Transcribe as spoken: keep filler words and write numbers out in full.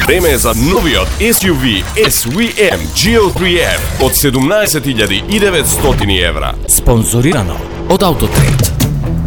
Време е за новиот ес ю ви ес ви ем джи ел три еф од седумнаесет илјади и деветстотини евра. Спонзорирано од Autotrade.